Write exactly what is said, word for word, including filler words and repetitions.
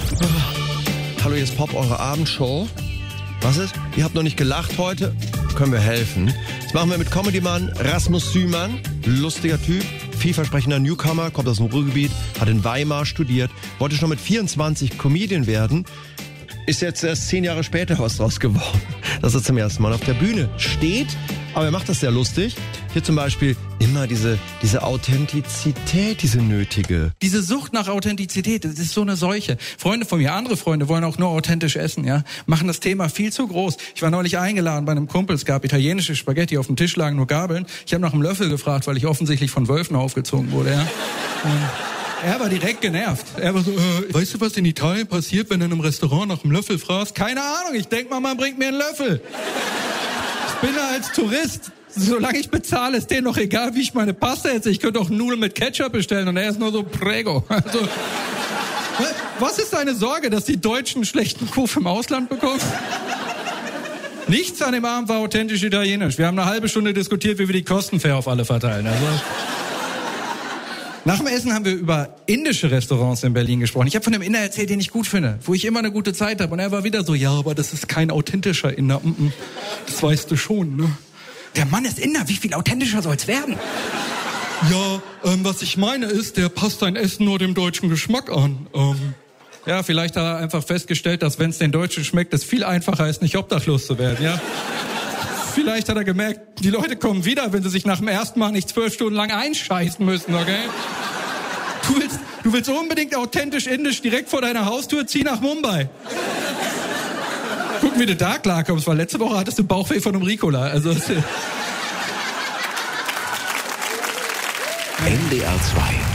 Hallo, hier ist Pop, eure Abendshow. Was ist? Ihr habt noch nicht gelacht heute? Können wir helfen. Das machen wir mit Comedy-Mann Rasmus Sümann. Lustiger Typ, vielversprechender Newcomer, kommt aus dem Ruhrgebiet, hat in Weimar studiert, wollte schon mit vierundzwanzig Comedian werden, ist jetzt erst zehn Jahre später was draus geworden, dass er zum ersten Mal auf der Bühne steht. Aber er macht das sehr lustig. Hier zum Beispiel immer diese, diese Authentizität, diese nötige. Diese Sucht nach Authentizität, das ist so eine Seuche. Freunde von mir, andere Freunde wollen auch nur authentisch essen, ja, machen das Thema viel zu groß. Ich war neulich eingeladen bei einem Kumpel, es gab italienische Spaghetti, auf dem Tisch lagen nur Gabeln. Ich habe nach einem Löffel gefragt, weil ich offensichtlich von Wölfen aufgezogen wurde, ja. Und er war direkt genervt. Er war so, äh, weißt du, was in Italien passiert, wenn du in einem Restaurant nach einem Löffel fragst? Keine Ahnung, ich denk mal, man bringt mir einen Löffel. Ich bin da als Tourist. Solange ich bezahle, ist denen doch egal, wie ich meine Pasta esse. Ich könnte auch Nudeln mit Ketchup bestellen und er ist nur so Prego. Also, was ist deine Sorge, dass die Deutschen schlechten Kuf im Ausland bekommen? Nichts an dem Abend war authentisch italienisch. Wir haben eine halbe Stunde diskutiert, wie wir die Kosten fair auf alle verteilen. Also, nach dem Essen haben wir über indische Restaurants in Berlin gesprochen. Ich habe von einem Inder erzählt, den ich gut finde, wo ich immer eine gute Zeit habe. Und er war wieder so, ja, aber das ist kein authentischer Inder. Das weißt du schon, ne? Der Mann ist Inder, wie viel authentischer soll's werden? Ja, ähm, was ich meine ist, der passt sein Essen nur dem deutschen Geschmack an. Ähm, ja, vielleicht hat er einfach festgestellt, dass wenn es den Deutschen schmeckt, es viel einfacher ist, nicht obdachlos zu werden, ja? Vielleicht hat er gemerkt, die Leute kommen wieder, wenn sie sich nach dem ersten Mal nicht zwölf Stunden lang einscheißen müssen, okay? Du willst, du willst unbedingt authentisch indisch direkt vor deiner Haustür, zieh nach Mumbai. Gucken, wie du da klarkommst, weil letzte Woche hattest du Bauchweh von einem Ricola. Also N D R zwei